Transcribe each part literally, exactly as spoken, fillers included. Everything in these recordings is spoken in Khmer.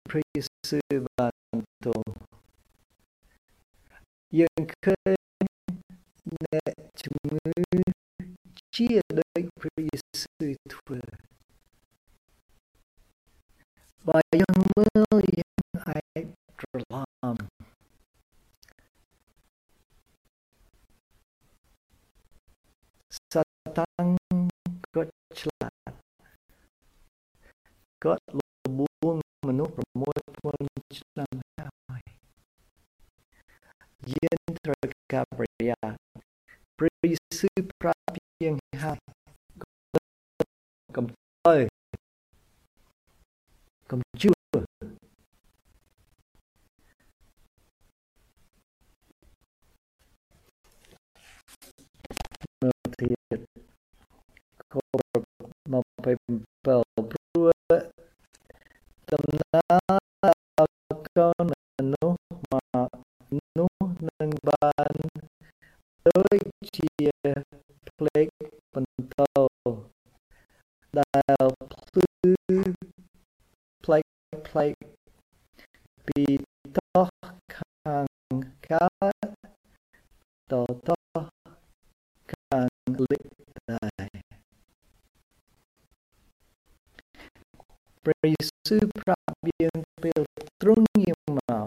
ព្រះយេស៊ូវបានទូលយើងឃើញអ្នកជំងឺជាដោយព្រះយេស៊ូវធ្វើបើយើងមើលយើងអាចច្រឡំសាតាំងគាត់ឆ្លាតគាត់លបួងមនុស្ស៦ពាន់ឆ្នាំហើយយើងត្រូវការប្រយ័ត្នព្រះយេស៊ូវប្រាប់យើងហើយកុំទៅកុំជឿនៅទៀតខមកពេល7ព្រោះដំណើរកូនមនុស្សមកនោះនឹងបានដូចជាផ្លេកបន្ទោដែលភ្លឺផ្លែកផ្លែកពីតោះខាងកើតតតោះខាងលិចដែរព្រះយេស៊ូវប្រាប់យើងពេលទ្រង់យាងមក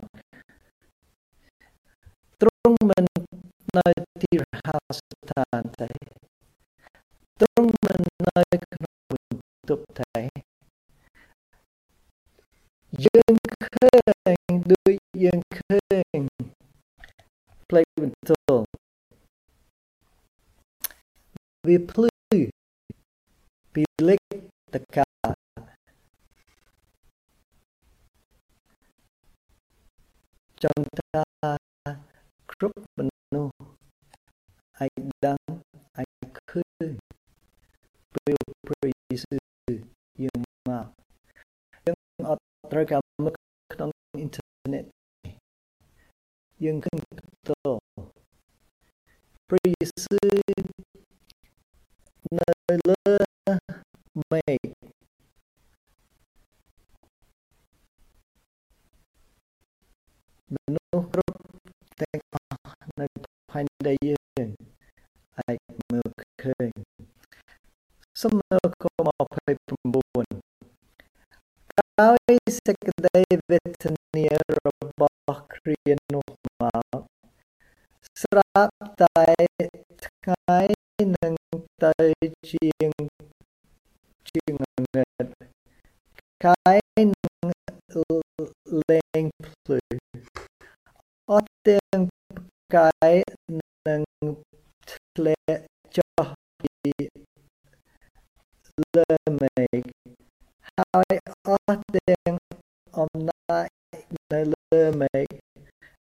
ទ្រង់មិននៅទីរហោស្ថានទេទ្រង់មិននៅក្នុងបន្ទប់ទេយើងឃើញដូចយើងឃើញផ្លេកបន្ទោវាភ្លឺពីលិចទៅកើតចង់ថាគ្រប់មនុស្សអាចដឹងអាចឃើញពេលព្រះយេស៊ូវយាងមកយើងអត់ត្រូវការមើលក្នុងអ៊ីនធឺណិតយើងឃើញផ្ទាល់ព្រះយេស៊ូវនៅលើមេឃមនុស្សគ្រប់ទាំងអស់នៅផែនដីយើងអាចមើលឃើញសំណើខម្ភៃ៩ដោយសេចក្តីវេទនារបស់គ្រានោះមកស្រាប់តែថ្ងៃនឹងទៅជាងជាងងឹតកាយនឹងលែងភ្លឺអត់ទាំងកាយនឹងធ្លាក់ចុះពីលើមេឃហើយអស់ទាំងអំណាចនៅលើមេឃ